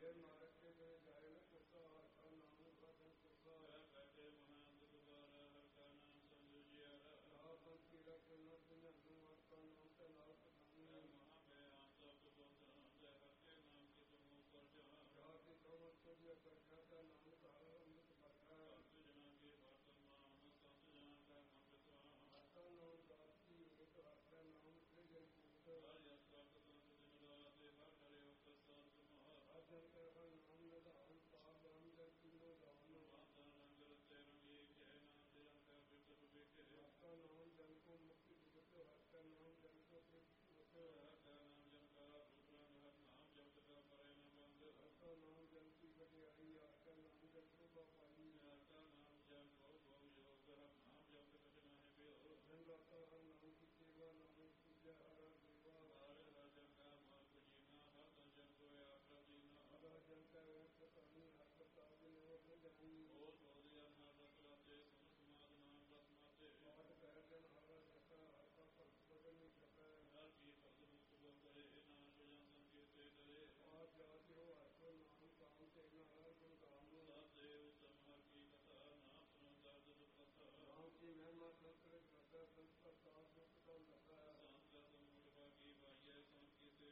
मारक के गए जाए न कुत्ता हर का नाम का धन कुत्ता कहते महान दुबारा हर का नाम संजूजिया पंथ की रखना हनु हर का नाम से लाल महाबे आंता जय हर के नाम के तुम ऊपर जाति कमल सूर्य कथा का नाम सारा अमृत कथा जना के वर्तमान संत जना का नाम का नाम दासी एक हर का नाम से जय अजन का नाम निधान पाप राम जन तीनों दान माता रंग तेरम ये कहना जन का विचर बेटे आपका नाम जन को मुक्ति दिवस आपका नाम जन को आपका नाम जन का विवरण हर नाम जन का परे बंद आपका नाम जन की बड़ियाई आपका नाम जन को बापाई आपका नाम जन को योग हर नाम जन का कठिना है बेहो जन का हर नाम की सेवा नाम पूजा हर देवा हर जन का मार्ग जीना हर जन को आपका जीना हर जन का पतानी हर प्रताप ने जानी